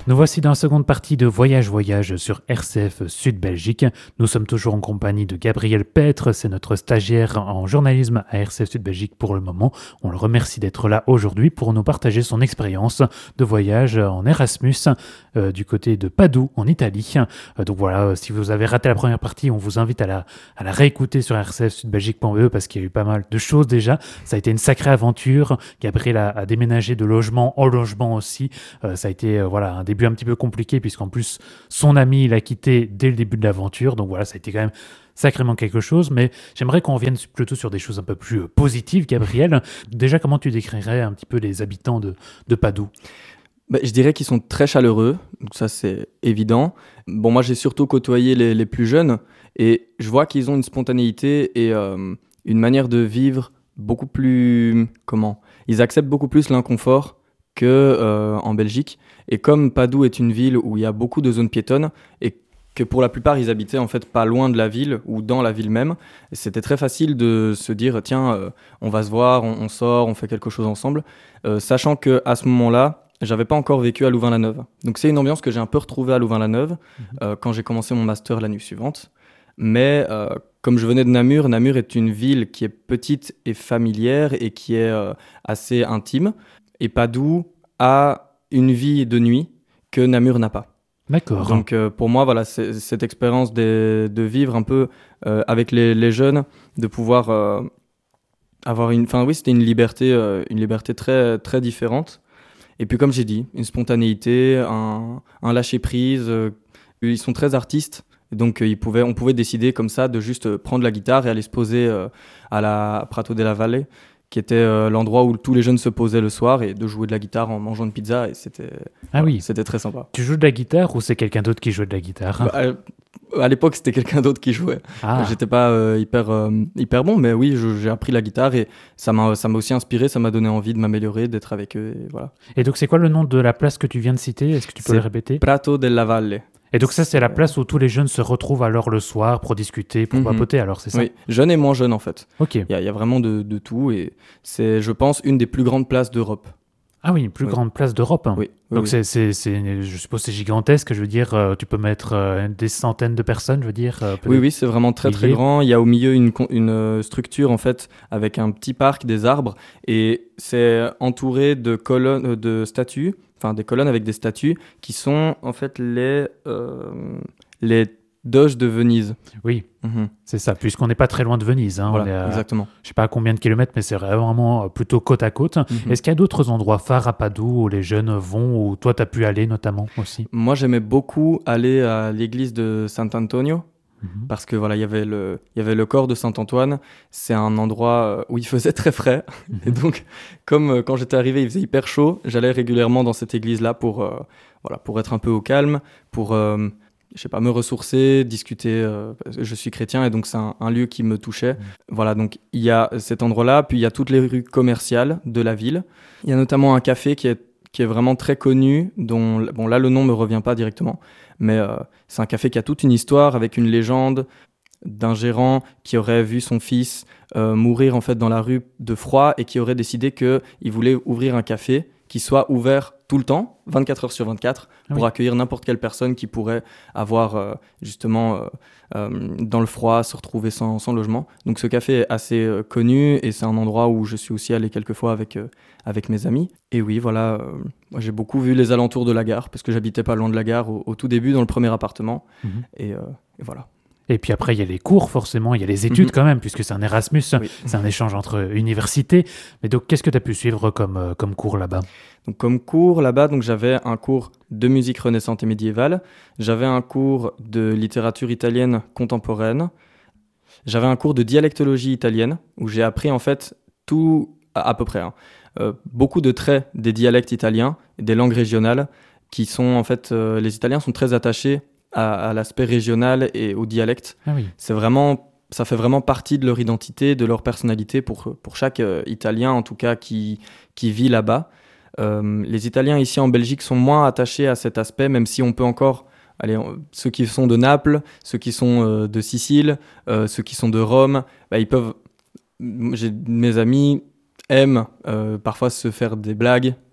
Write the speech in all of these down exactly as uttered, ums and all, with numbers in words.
Nous voici dans la seconde partie de Voyage Voyage sur R C F Sud Belgique. Nous sommes toujours en compagnie de Gabriel Petre, c'est notre stagiaire en journalisme à R C F Sud Belgique pour le moment. On le remercie d'être là aujourd'hui pour nous partager son expérience de voyage en Erasmus euh, du côté de Padoue en Italie. Euh, donc voilà, euh, si vous avez raté la première partie, on vous invite à la, à la réécouter sur r c f sud belgique point b e parce qu'il y a eu pas mal de choses déjà. Ça a été une sacrée aventure. Gabriel a, a déménagé de logement en logement aussi. Euh, ça a été euh, voilà, un début un petit peu compliqué puisqu'en plus son ami l'a quitté dès le début de l'aventure, donc voilà, ça a été quand même sacrément quelque chose, mais j'aimerais qu'on revienne plutôt sur des choses un peu plus euh, positives. Gabriel, déjà comment tu décrirais un petit peu les habitants de, de Padoue? Bah, je dirais qu'ils sont très chaleureux, donc ça c'est évident. Bon, moi j'ai surtout côtoyé les, les plus jeunes et je vois qu'ils ont une spontanéité et euh, une manière de vivre beaucoup plus... Comment ? Ils acceptent beaucoup plus l'inconfort que euh, en Belgique. Et comme Padoue est une ville où il y a beaucoup de zones piétonnes et que pour la plupart ils habitaient en fait pas loin de la ville ou dans la ville même, c'était très facile de se dire tiens euh, on va se voir, on, on sort, on fait quelque chose ensemble, euh, sachant que à ce moment-là j'avais pas encore vécu à Louvain-la-Neuve. Donc c'est une ambiance que j'ai un peu retrouvée à Louvain-la-Neuve mmh. euh, quand j'ai commencé mon master l'année suivante. Mais euh, comme je venais de Namur, Namur est une ville qui est petite et familière et qui est euh, assez intime. Et Padoue a une vie de nuit que Namur n'a pas. D'accord. Donc euh, pour moi, voilà, c'est, cette expérience de, de vivre un peu euh, avec les, les jeunes, de pouvoir euh, avoir une... Enfin oui, c'était une liberté, euh, une liberté très, très différente. Et puis comme j'ai dit, une spontanéité, un, un lâcher-prise. Euh, ils sont très artistes. Donc euh, ils pouvaient, on pouvait décider comme ça de juste euh, prendre la guitare et aller se poser euh, à la Prato della Valle, qui était euh, l'endroit où tous les jeunes se posaient le soir, et de jouer de la guitare en mangeant une pizza, et c'était, ah voilà, oui. c'était très sympa. Tu joues de la guitare ou c'est quelqu'un d'autre qui jouait de la guitare? bah, à, à l'époque, c'était quelqu'un d'autre qui jouait. Ah. J'étais pas euh, hyper, euh, hyper bon, mais oui, je, j'ai appris la guitare et ça m'a, ça m'a aussi inspiré, ça m'a donné envie de m'améliorer, d'être avec eux, et voilà. Et donc c'est quoi le nom de la place que tu viens de citer? Est-ce que tu peux c'est le répéter? Prato della Valle. Et donc ça, c'est la place où tous les jeunes se retrouvent alors le soir pour discuter, pour mm-hmm. papoter, alors c'est ça? Oui, jeunes et moins jeunes en fait. Ok. Il y, y a vraiment de, de tout et c'est, je pense, une des plus grandes places d'Europe. Ah oui, une plus oui. grande place d'Europe. Oui. oui donc oui. C'est, c'est, c'est, je suppose c'est gigantesque, je veux dire, euh, tu peux mettre euh, des centaines de personnes, je veux dire. Euh, oui, oui, c'est vraiment très très grand. Il y a au milieu une, une structure en fait avec un petit parc, des arbres et c'est entouré de colonnes, de statues. Enfin, des colonnes avec des statues qui sont en fait les, euh, les doges de Venise. Oui, mmh. c'est ça, puisqu'on n'est pas très loin de Venise. Hein, voilà, on est à, exactement. Je ne sais pas à combien de kilomètres, mais c'est vraiment plutôt côte à côte. Mmh. Est-ce qu'il y a d'autres endroits phares à Padoue où les jeunes vont, où toi tu as pu aller notamment aussi? Moi, j'aimais beaucoup aller à l'église de Sant'Antonio. Mmh. Parce que voilà, il y avait le, il y avait le corps de Saint-Antoine. C'est un endroit où il faisait très frais. Mmh. Et donc, comme euh, quand j'étais arrivé, il faisait hyper chaud, j'allais régulièrement dans cette église-là pour, euh, voilà, pour être un peu au calme, pour, euh, je sais pas, me ressourcer, discuter. Euh, je suis chrétien et donc c'est un, un lieu qui me touchait. Mmh. Voilà, donc il y a cet endroit-là, puis il y a toutes les rues commerciales de la ville. Il y a notamment un café qui est qui est vraiment très connu, dont, bon là le nom me revient pas directement, mais euh, c'est un café qui a toute une histoire avec une légende d'un gérant qui aurait vu son fils euh, mourir en fait dans la rue de froid et qui aurait décidé qu'il voulait ouvrir un café qui soit ouvert tout le temps, vingt-quatre heures sur vingt-quatre, pour oui. accueillir n'importe quelle personne qui pourrait avoir euh, justement euh, euh, dans le froid, se retrouver sans, sans logement. Donc ce café est assez euh, connu et c'est un endroit où je suis aussi allé quelques fois avec, euh, avec mes amis. Et oui, voilà, euh, moi j'ai beaucoup vu les alentours de la gare parce que j'habitais pas loin de la gare au, au tout début dans le premier appartement. Mmh. Et, euh, et voilà. Et puis après, il y a les cours, forcément, il y a les études mmh. quand même, puisque c'est un Erasmus, oui. c'est un échange entre universités. Mais donc, qu'est-ce que tu as pu suivre comme, euh, comme cours là-bas? Donc, comme cours là-bas, donc, j'avais un cours de musique renaissante et médiévale, j'avais un cours de littérature italienne contemporaine, j'avais un cours de dialectologie italienne, où j'ai appris en fait tout, à, à peu près, hein, euh, beaucoup de traits des dialectes italiens, des langues régionales, qui sont en fait, euh, les Italiens sont très attachés À, à l'aspect régional et au dialecte. Ah oui. C'est vraiment, ça fait vraiment partie de leur identité, de leur personnalité pour, pour chaque euh, Italien, en tout cas, qui, qui vit là-bas. Euh, les Italiens ici en Belgique sont moins attachés à cet aspect, même si on peut encore... Allez, on, ceux qui sont de Naples, ceux qui sont euh, de Sicile, euh, ceux qui sont de Rome, bah, ils peuvent... J'ai, mes amis aiment euh, parfois se faire des blagues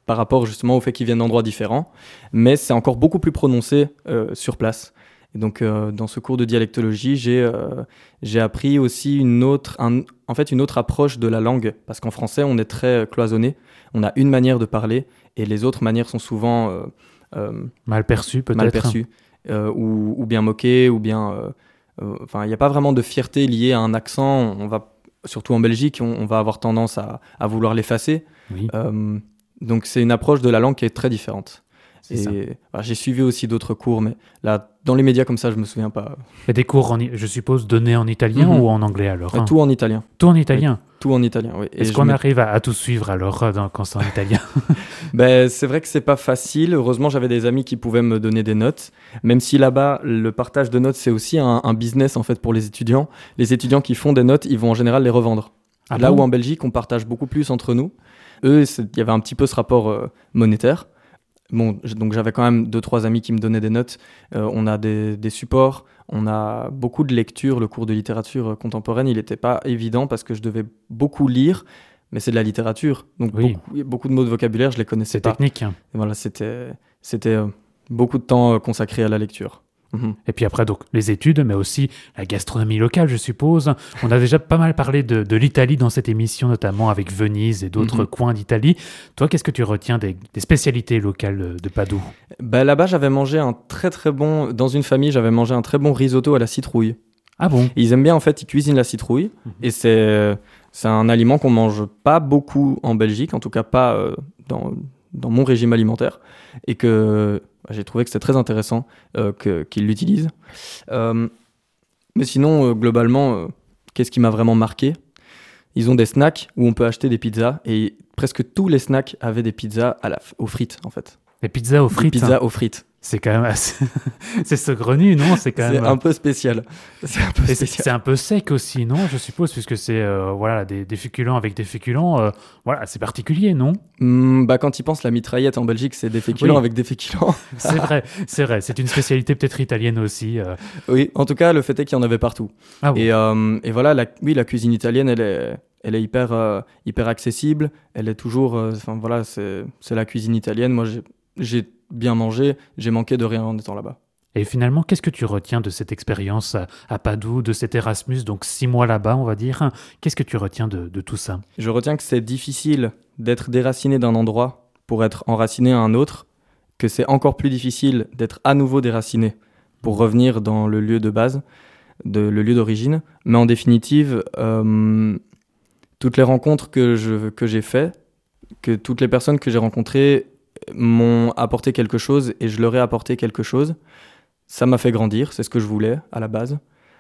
par rapport justement au fait qu'ils viennent d'endroits différents, mais c'est encore beaucoup plus prononcé euh, sur place. Et donc, euh, dans ce cours de dialectologie, j'ai, euh, j'ai appris aussi une autre, un, en fait, une autre approche de la langue, parce qu'en français, on est très cloisonné. On a une manière de parler, et les autres manières sont souvent euh, euh, mal perçues, peut-être. Mal perçues, euh, ou, ou bien moquées, ou bien. Euh, euh, enfin, il n'y a pas vraiment de fierté liée à un accent. On va, surtout en Belgique, on, on va avoir tendance à, à vouloir l'effacer. Oui. Euh, donc, c'est une approche de la langue qui est très différente. C'est et bah, j'ai suivi aussi d'autres cours, mais là, dans les médias comme ça, je me souviens pas. Et des cours, en, je suppose, donnés en italien mm-hmm. ou en anglais alors hein? Tout en italien. Tout en italien. Oui, tout en italien, oui. Est-ce qu'on arrive à, à tout suivre alors dans, quand c'est en italien? Ben, c'est vrai que c'est pas facile. Heureusement, j'avais des amis qui pouvaient me donner des notes. Même si là-bas, le partage de notes, c'est aussi un, un business en fait pour les étudiants. Les étudiants qui font des notes, ils vont en général les revendre. Ah là bon où en Belgique, on partage beaucoup plus entre nous. Eux, il y avait un petit peu ce rapport euh, monétaire. Bon, donc j'avais quand même deux, trois amis qui me donnaient des notes. Euh, on a des, des supports, on a beaucoup de lectures. Le cours de littérature contemporaine, il n'était pas évident parce que je devais beaucoup lire, mais c'est de la littérature. Donc oui. beaucoup, beaucoup de mots de vocabulaire, je ne les connaissais c'est pas. C'est technique. Hein. Et voilà, c'était, c'était euh, beaucoup de temps euh, consacré à la lecture. Mmh. Et puis après, donc, les études, mais aussi la gastronomie locale, je suppose. On a déjà pas mal parlé de, de l'Italie dans cette émission, notamment avec Venise et d'autres mmh. coins d'Italie. Toi, qu'est-ce que tu retiens des, des spécialités locales de Padoue? Ben, là-bas, j'avais mangé un très très bon... Dans une famille, j'avais mangé un très bon risotto à la citrouille. Ah bon? Et ils aiment bien, en fait, ils cuisinent la citrouille. Mmh. Et c'est, c'est un aliment qu'on mange pas beaucoup en Belgique, en tout cas pas euh, dans, dans mon régime alimentaire. Et que... J'ai trouvé que c'était très intéressant euh, que, qu'ils l'utilisent. Euh, mais sinon, euh, globalement, euh, qu'est-ce qui m'a vraiment marqué? Ils ont des snacks où on peut acheter des pizzas et presque tous les snacks avaient des pizzas à la, aux frites, en fait. Des pizzas aux frites? Des pizzas aux frites. C'est quand même assez... c'est saugrenu, non? C'est quand même... C'est un peu spécial. C'est un peu, spécial. C'est, c'est un peu sec aussi, non? Je suppose, puisque c'est euh, voilà, des, des féculents avec des féculents. Euh, voilà, c'est particulier, non? Mmh, bah, quand ils pensent, la mitraillette en Belgique, c'est des féculents oui. avec des féculents. C'est vrai, c'est vrai. C'est une spécialité peut-être italienne aussi. Euh. Oui, en tout cas, le fait est qu'il y en avait partout. Ah bon. et, euh, et voilà, la, oui, la cuisine italienne, elle est... Elle est hyper, euh, hyper accessible. Elle est toujours... Enfin, euh, voilà, c'est, c'est la cuisine italienne. Moi, j'ai, j'ai bien mangé. J'ai manqué de rien en étant là-bas. Et finalement, qu'est-ce que tu retiens de cette expérience à, à Padoue, de cet Erasmus, donc six mois là-bas, on va dire? Qu'est-ce que tu retiens de, de tout ça? Je retiens que c'est difficile d'être déraciné d'un endroit pour être enraciné à un autre, que c'est encore plus difficile d'être à nouveau déraciné pour revenir dans le lieu de base, de, le lieu d'origine. Mais en définitive... Euh, toutes les rencontres que, je, que j'ai faites, que toutes les personnes que j'ai rencontrées m'ont apporté quelque chose et je leur ai apporté quelque chose. Ça m'a fait grandir, c'est ce que je voulais à la base.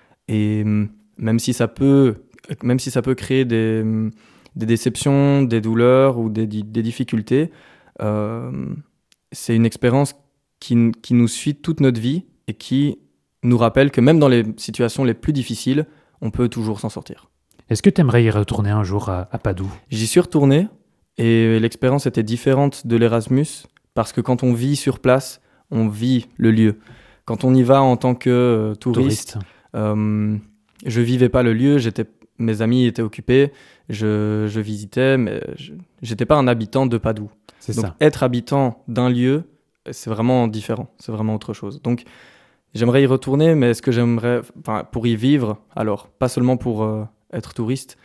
Et même si ça peut, même si ça peut créer des, des déceptions, des douleurs ou des, des difficultés, euh, c'est une expérience qui, qui nous suit toute notre vie et qui nous rappelle que même dans les situations les plus difficiles, on peut toujours s'en sortir. Est-ce que tu aimerais y retourner un jour à, à Padoue? J'y suis retourné et l'expérience était différente de l'Erasmus parce que quand on vit sur place, on vit le lieu. Quand on y va en tant que euh, touriste, touriste. Euh, je vivais pas le lieu, j'étais, mes amis étaient occupés, je, je visitais, mais je, j'étais pas un habitant de Padoue. C'est Donc ça. Être habitant d'un lieu, c'est vraiment différent, c'est vraiment autre chose. Donc j'aimerais y retourner, mais est-ce que j'aimerais, enfin, pour y vivre, alors pas seulement pour euh, être touriste,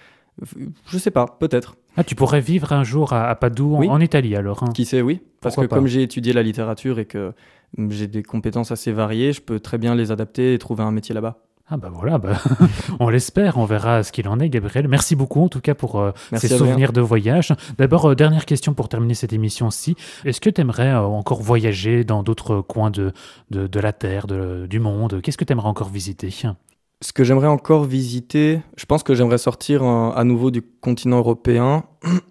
je sais pas, peut-être. Ah, tu pourrais vivre un jour à, à Padoue, oui. en, en Italie alors hein. Qui sait, oui. Parce Pourquoi que pas. Comme j'ai étudié la littérature et que j'ai des compétences assez variées, je peux très bien les adapter et trouver un métier là-bas. Ah bah voilà, bah, on l'espère, on verra ce qu'il en est, Gabriel. Merci beaucoup en tout cas pour euh, ces souvenirs de voyage. D'abord, euh, dernière question pour terminer cette émission-ci. Est-ce que tu aimerais euh, encore voyager dans d'autres coins de, de, de la Terre, de, du monde? Qu'est-ce que tu aimerais encore visiter? Ce que j'aimerais encore visiter, je pense que j'aimerais sortir euh, à nouveau du continent européen.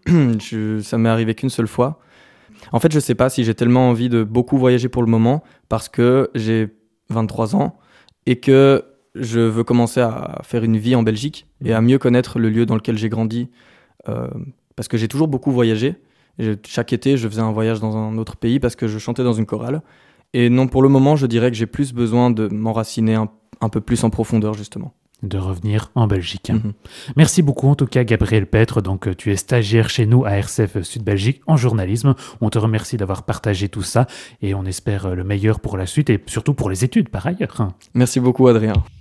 je, ça m'est arrivé qu'une seule fois. En fait, je sais pas si j'ai tellement envie de beaucoup voyager pour le moment parce que j'ai vingt-trois ans et que je veux commencer à faire une vie en Belgique et à mieux connaître le lieu dans lequel j'ai grandi. Euh, parce que j'ai toujours beaucoup voyagé. Je, chaque été, je faisais un voyage dans un autre pays parce que je chantais dans une chorale. Et non, pour le moment, je dirais que j'ai plus besoin de m'enraciner un, un peu plus en profondeur, justement. de revenir en Belgique. Mm-hmm. Merci beaucoup en tout cas Gabriel Petre, donc tu es stagiaire chez nous à R C F Sud Belgique en journalisme. On te remercie d'avoir partagé tout ça et on espère le meilleur pour la suite et surtout pour les études par ailleurs. Merci beaucoup Adrien.